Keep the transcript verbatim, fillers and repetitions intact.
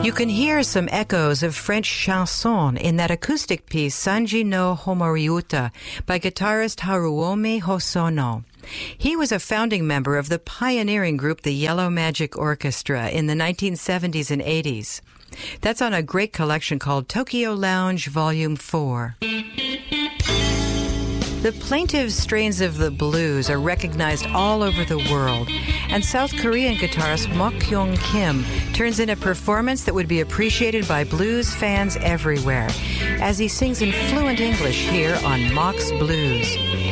You can hear some echoes of French chanson in that acoustic piece Sanji no Homoriuta by guitarist Haruomi Hosono. He was a founding member of the pioneering group the Yellow Magic Orchestra in the nineteen seventies and eighties. That's on a great collection called Tokyo Lounge Volume four. The plaintive strains of the blues are recognized all over the world, and South Korean guitarist Mok Kyung Kim turns in a performance that would be appreciated by blues fans everywhere, as he sings in fluent English here on Mok's Blues.